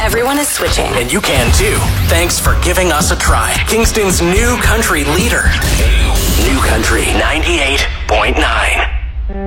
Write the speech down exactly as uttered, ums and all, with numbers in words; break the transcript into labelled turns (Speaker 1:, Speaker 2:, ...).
Speaker 1: Everyone is switching.
Speaker 2: And you can too. Thanks for giving us a try. Kingston's new country leader. New country.